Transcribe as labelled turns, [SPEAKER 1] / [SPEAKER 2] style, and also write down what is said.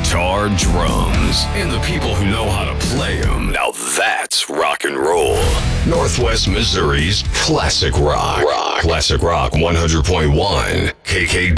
[SPEAKER 1] guitar, drums, and the people who know how to play them. Now that's rock and roll. Northwest Missouri's Classic Rock. Classic Rock 100.1 KKD.